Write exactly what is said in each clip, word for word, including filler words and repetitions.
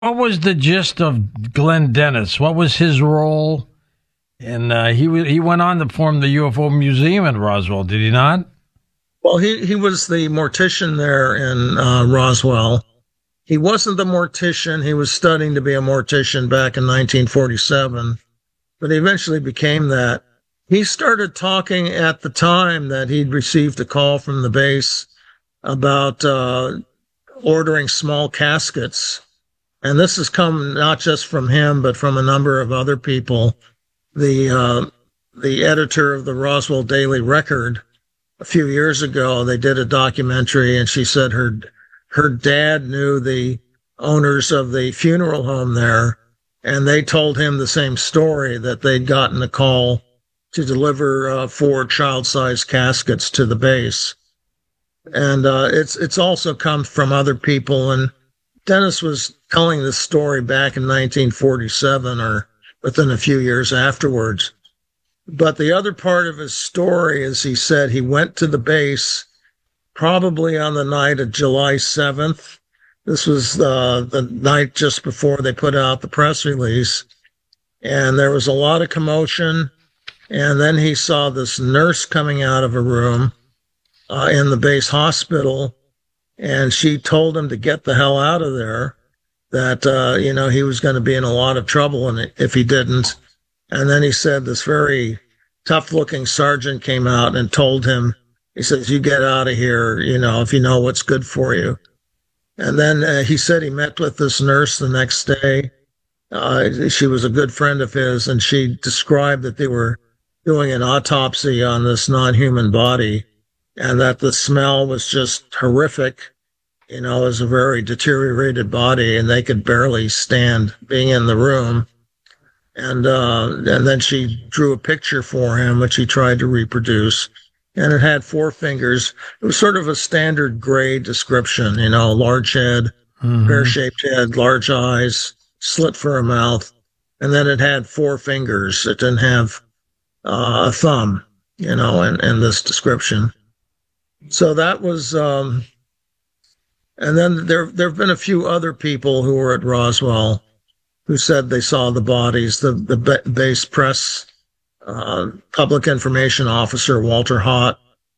What was the gist of Glenn Dennis? What was his role? And uh, he w- he went on to form the U F O Museum in Roswell, did he not? Well, he, he was the mortician there in uh, Roswell. He wasn't the mortician. He was studying to be a mortician back in nineteen forty-seven, but he eventually became that. He started talking at the time that he'd received a call from the base about uh, ordering small caskets. And this has come not just from him, but from a number of other people. The uh, the editor of the Roswell Daily Record a few years ago, they did a documentary, and she said her her dad knew the owners of the funeral home there, and they told him the same story, that they'd gotten a call to deliver uh, four child-sized caskets to the base. And uh, it's it's also come from other people. And Dennis was telling this story back in nineteen forty-seven, or within a few years afterwards. But the other part of his story is, he said he went to the base probably on the night of July seventh. This was uh, the night just before they put out the press release. And there was a lot of commotion. And then he saw this nurse coming out of a room uh, in the base hospital. And she told him to get the hell out of there, that, uh, you know, he was going to be in a lot of trouble and if he didn't. And then he said this very tough looking sergeant came out and told him, he says, "You get out of here, you know, if you know what's good for you." And then uh, he said he met with this nurse the next day. Uh, she was a good friend of his, and she described that they were doing an autopsy on this non-human body, and that the smell was just horrific. You know, it was a very deteriorated body, and they could barely stand being in the room. And uh, and then she drew a picture for him, which he tried to reproduce. And it had four fingers. It was sort of a standard gray description, you know, large head, Mm-hmm. pear-shaped head, large eyes, slit for a mouth. And then it had four fingers. It didn't have uh, a thumb, you know, in, in this description. So that was, um, and then there there have been a few other people who were at Roswell who said they saw the bodies. The the base press uh, public information officer Walter Hott,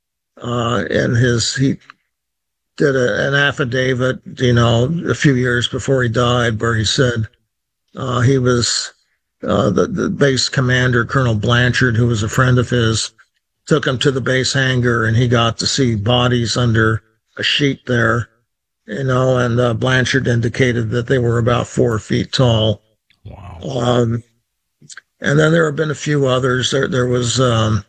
uh, and his he did a, an affidavit, you know, a few years before he died, where he said uh, he was uh, the the base commander, Colonel Blanchard, who was a friend of his, took him to the base hangar, and he got to see bodies under a sheet there, you know, and uh, Blanchard indicated that they were about four feet tall. Wow. Um, and then there have been a few others. There, there was um,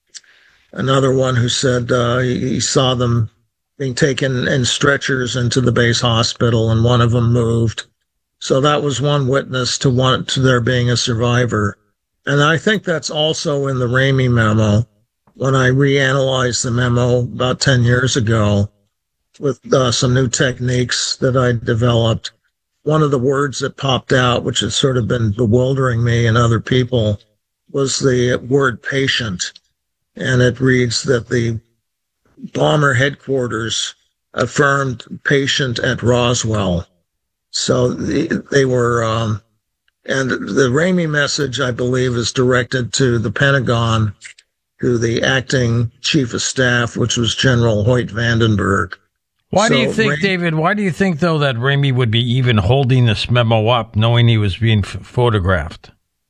another one who said uh, he, he saw them being taken in stretchers into the base hospital, and one of them moved. So that was one witness to one to there being a survivor. And I think that's also in the Ramey memo. When I reanalyzed the memo about ten years ago with uh, some new techniques that I developed, one of the words that popped out, which has sort of been bewildering me and other people, was the word patient. And it reads that the bomber headquarters affirmed patient at Roswell. So the, they were, um, and the Ramey message, I believe, is directed to the Pentagon, to the acting chief of staff, which was General Hoyt Vandenberg. Why So do you think, Ram- David, why do you think, though, that Ramey would be even holding this memo up, knowing he was being f- photographed?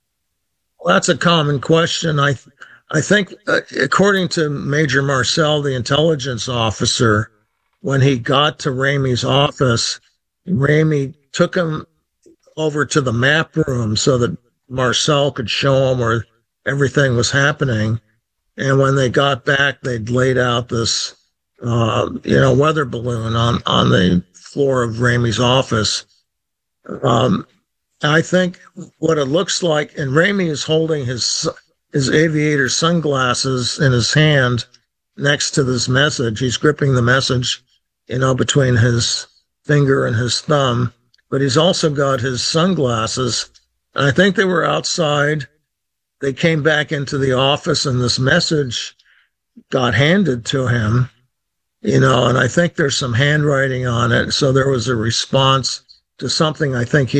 Well, that's a common question. I, I think, uh, according to Major Marcel, the intelligence officer, when he got to Ramey's office, Ramey took him over to the map room so that Marcel could show him where everything was happening. And when they got back, they'd laid out this, uh, you know, weather balloon on, on the floor of Ramey's office. Um, I think what it looks like, and Ramey is holding his his aviator sunglasses in his hand next to this message. He's gripping the message, you know, between his finger and his thumb, but he's also got his sunglasses. And I think they were outside. They came back into the office, and this message got handed to him, you know, and I think there's some handwriting on it. So there was a response to something I think he